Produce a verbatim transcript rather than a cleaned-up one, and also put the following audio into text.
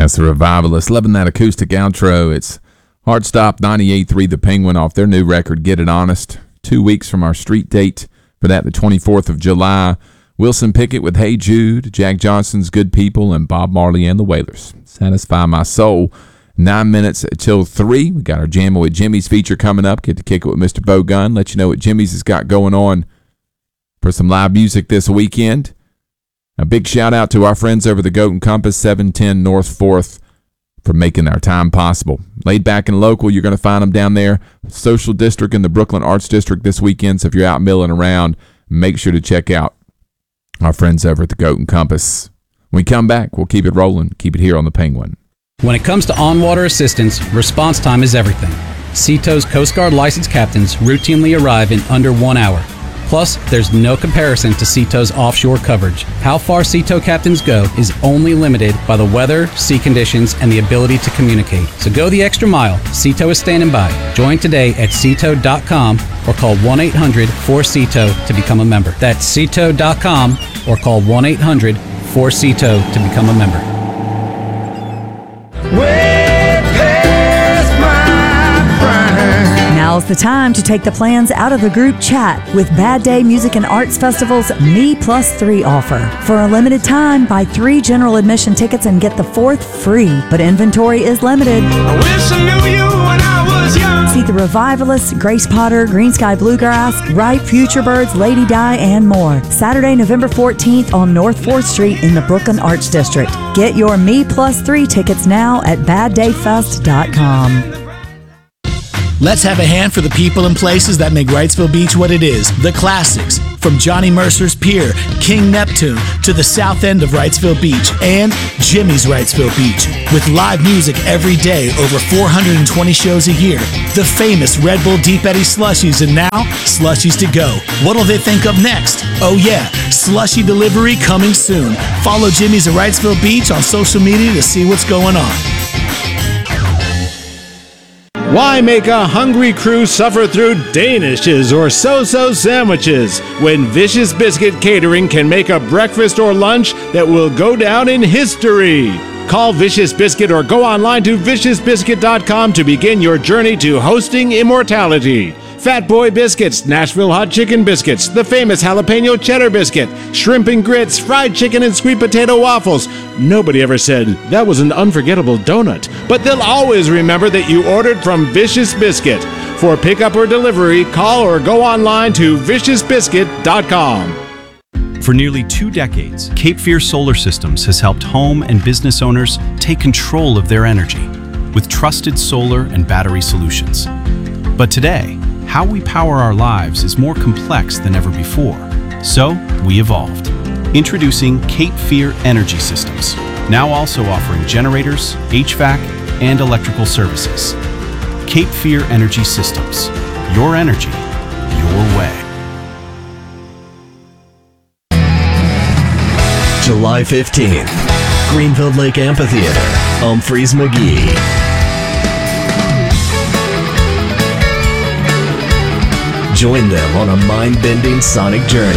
That's the Revivalists. Loving that acoustic outro. It's Hard Stop ninety-eight point three The Penguin off their new record, Get It Honest. Two weeks from our street date for that, the twenty-fourth of July. Wilson Pickett with Hey Jude, Jack Johnson's Good People, and Bob Marley and the Wailers. Satisfy My Soul. Nine minutes till three. We got our Jamming with Jimmy's feature coming up. Get to kick it with Mister Bo Gunn. Let you know what Jimmy's has got going on for some live music this weekend. A big shout out to our friends over the Goat and Compass, seven ten North fourth, for making our time possible. Laid back and local, you're going to find them down there. Social District in the Brooklyn Arts District this weekend. So if you're out milling around, make sure to check out our friends over at the Goat and Compass. When we come back, we'll keep it rolling. Keep it here on the Penguin. When it comes to on-water assistance, response time is everything. Seato's Coast Guard licensed captains routinely arrive in under one hour. Plus, there's no comparison to Seato's offshore coverage. How far Seato captains go is only limited by the weather, sea conditions, and the ability to communicate. So go the extra mile. Seato is standing by. Join today at Seato dot com or call one eight hundred four Seato to become a member. That's Seato dot com or call one eight hundred four Seato to become a member. Now's the time to take the plans out of the group chat with Bad Day Music and Arts Festival's Me Plus Three offer. For a limited time, buy three general admission tickets and get the fourth free. But inventory is limited. I wish I knew you when I was young. See the Revivalists, Grace Potter, Green Sky Bluegrass, Ripe, Future Birds, Lady Di, and more. Saturday, November fourteenth on North fourth Street in the Brooklyn Arts District. Get your Me Plus Three tickets now at bad day fest dot com. Let's have a hand for the people and places that make Wrightsville Beach what it is. The classics, from Johnny Mercer's Pier, King Neptune, to the south end of Wrightsville Beach, and Jimmy's Wrightsville Beach. With live music every day, over four hundred twenty shows a year. The famous Red Bull Deep Eddy Slushies, and now, Slushies to go. What'll they think of next? Oh yeah, Slushie delivery coming soon. Follow Jimmy's at Wrightsville Beach on social media to see what's going on. Why make a hungry crew suffer through Danishes or so-so sandwiches when Vicious Biscuit Catering can make a breakfast or lunch that will go down in history? Call Vicious Biscuit or go online to vicious biscuit dot com to begin your journey to hosting immortality. Fat Boy Biscuits, Nashville Hot Chicken Biscuits, the famous Jalapeno Cheddar Biscuit, Shrimp and Grits, Fried Chicken and Sweet Potato Waffles. Nobody ever said that was an unforgettable donut, but they'll always remember that you ordered from Vicious Biscuit. For pickup or delivery, call or go online to vicious biscuit dot com. For nearly two decades, Cape Fear Solar Systems has helped home and business owners take control of their energy with trusted solar and battery solutions. But today, how we power our lives is more complex than ever before. So, we evolved. Introducing Cape Fear Energy Systems, now also offering generators, H V A C, and electrical services. Cape Fear Energy Systems. Your energy, your way. July fifteenth, Greenfield Lake Amphitheater, Humphreys McGee. Join them on a mind-bending sonic journey.